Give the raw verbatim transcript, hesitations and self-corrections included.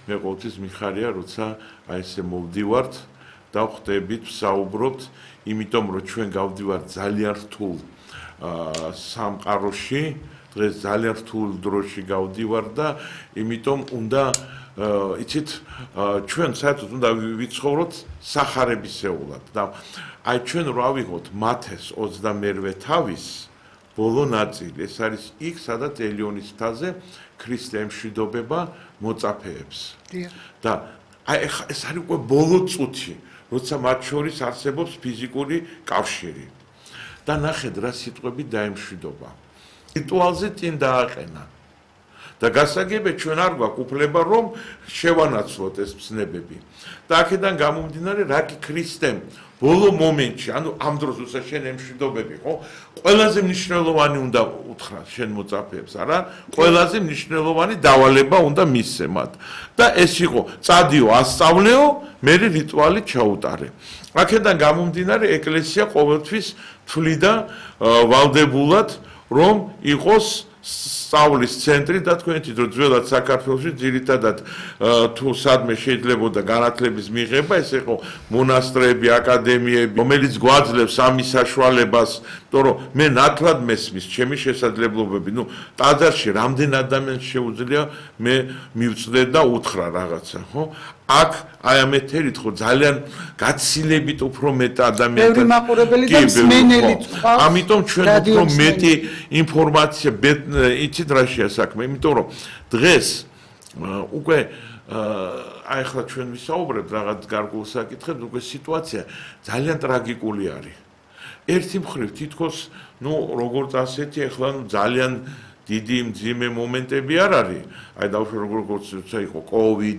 მე ყოველთვის მიხარია, როცა აი ესე მოვდივართ და ხვდებით, ვსაუბრობთ, იმიტომ რომ ჩვენ გავდივართ ძალიან რთულ სამყაროში, დღეს ძალიან რთულ დროში გავდივართ და იმიტომ უნდა იცით ჩვენ საერთოდ უნდა ვიცხოვროთ სახარებისეულად და აი ჩვენ რა ვიღოთ მათეს ოცდამერვე თავის ბოლო ნაწილი ეს არის იქ სადაც ელიონის მთაზე ქრისტე ემშვიდობება მოწაფეებს და აი ეს არის უკვე ბოლო წუთი როცა მათ შორის არსებობს ფიზიკური კავშირი და ნახეთ რა სიტყვები დაემშვიდობა რიტუალზე წინ დააყენა და გასაგებია ჩვენ არ გვაქვს უფლება რომ შევანაცვლოთ ეს ცნებები და აქედან გამომდინარე რა კი ქრისტემ ბოლო მომენტში ანუ ამ დროს უცა შენ ემშვიდობები ხო ყველაზე მნიშვნელოვანი უნდა უთხრა შენ მოწაფეებს არა ყველაზე მნიშვნელოვანი დავალება უნდა მისცე მათ და ეს იყო წადიო ასწავლეო მე რიტუალი ჩაუტარე აქედან გამომდინარე ეკლესია ყოველთვის თვლიდა ვალდებულად რომ იყოს სწავლის ცენტრი და თქვენ თვითონ ძველად საქართველოში ძირითადად თუ სადმე შეიძლებოდა განათლების მიღება ეს იყო მონასტრები, აკადემიები, რომელიც გვაძლევს ამის საშუალებას, იმიტომ რომ მე ნათლად მესმის ჩემი შესაძლებლობები, ნუ ტაძარში რამდენ ადამიანს შეუძლია მე მივწდე და უთხრა რაღაცა, ხო? აქ აი ამ ეთერით ხო ძალიან გაცილებით უფრო მეტ ადამიანთან ბევრი მაყურებელი და მსმენელი თქავს ამიტომ ჩვენ უფრო მეტი ინფორმაცია იცით რა შეასაქმე იმიტომ რომ დღეს უკვე აი ახლა ჩვენ ვისაუბრებთ რაღაც გარკვეულ საკითხებს უკვე სიტუაცია ძალიან ტრაგიკული არის ერთი მხრივ თითქოს ნუ როგორც ასეთი ახლა ნუ ძალიან დიდი მძიმე მომენტები არ არის. აი დავუშვი როგორც როცა იყო COVID